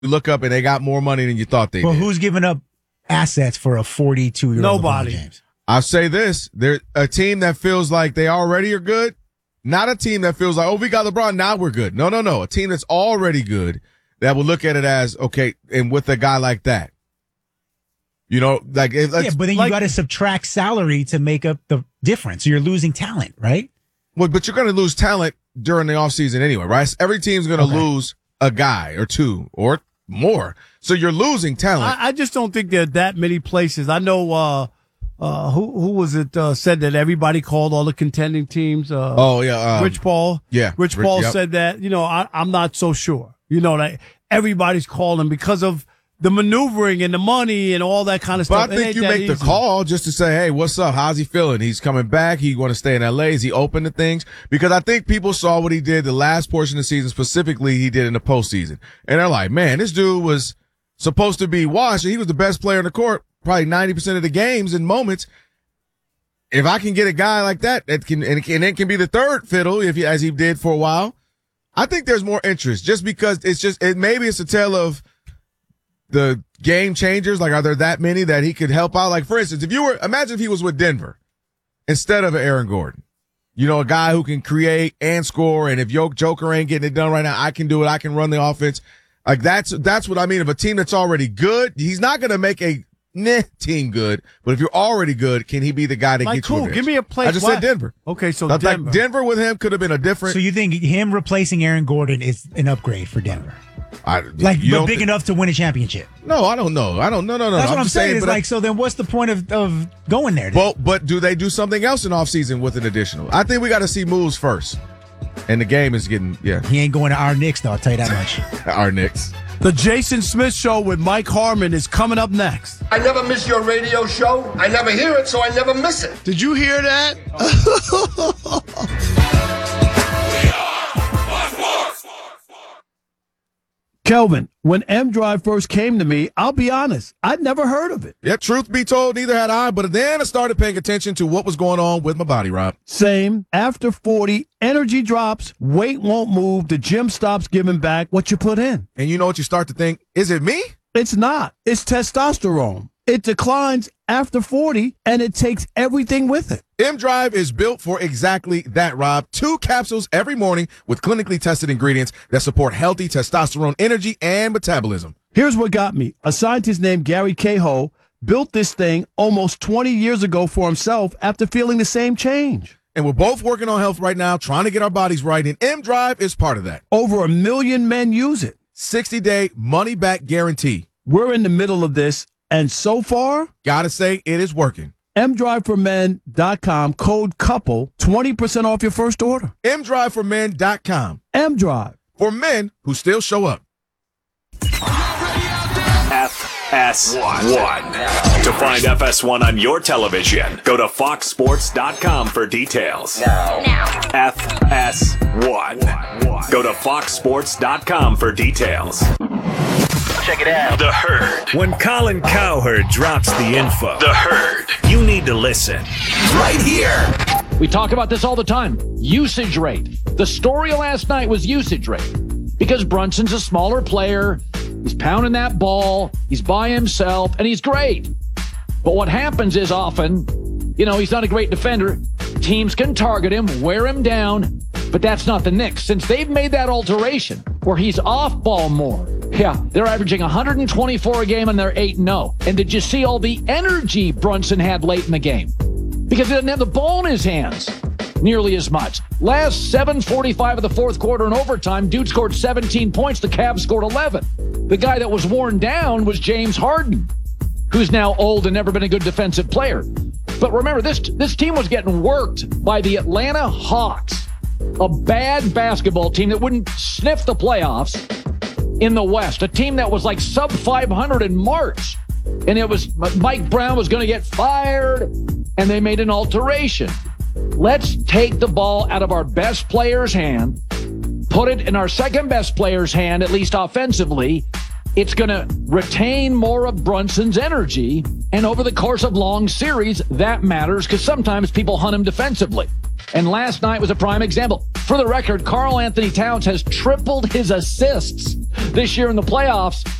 look up and they got more money than you thought they did. Well, who's giving up assets for a 42-year-old Nobody. LeBron James? I'll say this. They're a team that feels like they already are good. Not a team that feels like, oh, we got LeBron, now we're good. No. A team that's already good that will look at it as, okay, and with a guy like that. You know, like, Yeah, but then you got to subtract salary to make up the difference. You're losing talent, right? Well, but you're going to lose talent during the offseason anyway, right? Every team's going to lose a guy or two or more. So you're losing talent. I just don't think there are that many places. I know, who was it, said that everybody called all the contending teams? Rich Paul. Yeah. Rich Paul said that, I'm not so sure. Like everybody's calling because of the maneuvering and the money and all that kind of stuff. But I think you make the call just to say, hey, what's up? How's he feeling? He's coming back. He want to stay in LA. Is he open to things? Because I think people saw what he did the last portion of the season, specifically he did in the postseason. And they're like, man, this dude was supposed to be washed. He was the best player in the court, probably 90% of the games and moments. If I can get a guy like that, it can be the third fiddle as he did for a while. I think there's more interest just because maybe it's a tale of the game changers. Like, are there that many that he could help out? Like, for instance, imagine if he was with Denver instead of Aaron Gordon, a guy who can create and score. And if Joker ain't getting it done right now, I can do it. I can run the offense. Like, that's what I mean. Of a team that's already good, he's not going to make a team good, but if you're already good, can he be the guy that gets you there? Give me a place. I just said Denver. Okay, so Denver. Denver. Like Denver with him could have been a different. So you think him replacing Aaron Gordon is an upgrade for Denver? But big enough to win a championship? No, I don't know. No. That's what I'm saying. It's like, so then what's the point of going there? Well, but do they do something else in offseason with an additional? I think we got to see moves first. And the game is getting, He ain't going to our Knicks, though, I'll tell you that much. Our Knicks. The Jason Smith Show with Mike Harmon is coming up next. I never miss your radio show. I never hear it, so I never miss it. Did you hear that? Kelvin, when M-Drive first came to me, I'll be honest, I'd never heard of it. Yeah, truth be told, neither had I, but then I started paying attention to what was going on with my body, Rob. Same. After 40, energy drops, weight won't move, the gym stops giving back what you put in. And you know what you start to think? Is it me? It's not. It's testosterone. It declines after 40, and it takes everything with it. M-Drive is built for exactly that, Rob. 2 capsules every morning with clinically tested ingredients that support healthy testosterone energy and metabolism. Here's what got me. A scientist named Gary Cahill built this thing almost 20 years ago for himself after feeling the same change. And we're both working on health right now, trying to get our bodies right, and M-Drive is part of that. Over 1 million men use it. 60-day money-back guarantee. We're in the middle of this, and so far, gotta say, it is working. MDriveForMen.com, code COUPLE, 20% off your first order. MDriveForMen.com. M-Drive. For men who still show up. FS1. To find FS1 on your television, go to FoxSports.com for details. Now. FS1. Go to FoxSports.com for details. Check it out. The Herd. When Colin Cowherd drops the info, The Herd, you need to listen. Right here. We talk about this all the time. Usage rate. The story last night was usage rate. Because Brunson's a smaller player. He's pounding that ball. He's by himself, and he's great. But what happens is often, he's not a great defender. Teams can target him, wear him down. But that's not the Knicks. Since they've made that alteration where he's off ball more. Yeah, they're averaging 124 a game and they're 8-0. And did you see all the energy Brunson had late in the game? Because he doesn't have the ball in his hands nearly as much. Last 7:45 of the fourth quarter in overtime, dude scored 17 points. The Cavs scored 11. The guy that was worn down was James Harden, who's now old and never been a good defensive player. But remember, this team was getting worked by the Atlanta Hawks, a bad basketball team that wouldn't sniff the playoffs in the West, a team that was like sub 500 in March. And it was Mike Brown was going to get fired, and they made an alteration. Let's take the ball out of our best player's hand, put it in our second best player's hand, at least offensively. It's going to retain more of Brunson's energy. And over the course of long series, that matters because sometimes people hunt him defensively. And last night was a prime example. For the record, Karl Anthony Towns has tripled his assists this year in the playoffs